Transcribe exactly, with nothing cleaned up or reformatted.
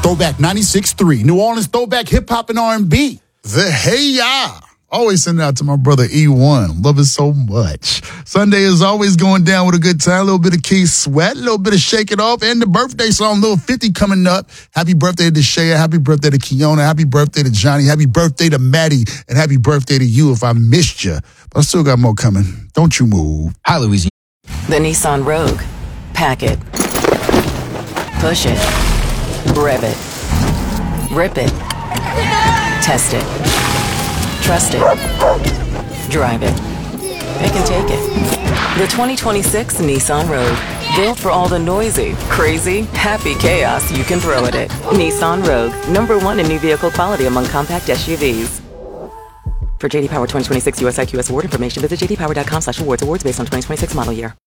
Throwback ninety-six point three, New Orleans throwback hip-hop and R and B. The Hey Ya. Always send it out to my brother E one. Love it so much. Sunday is always going down with a good time. A little bit of Keith Sweat, a little bit of Shake It Off, and the birthday song, Little fifty coming up. Happy birthday to Shea. Happy birthday to Kiona. Happy birthday to Johnny. Happy birthday to Maddie. And happy birthday to you if I missed you. But I still got more coming. Don't you move. Hi, Louisiana. The Nissan Rogue. Pack it. Push it. Rev it. Rip it. Test it. Trust it. Drive it. Pick and take it. The twenty twenty-six Nissan Rogue. Built for all the noisy, crazy, happy chaos you can throw at it. Nissan Rogue. Number one in new vehicle quality among compact S U Vs. For J D Power twenty twenty-six U S I Q S award information, visit j d power dot com slash awards. Awards based on twenty twenty-six model year.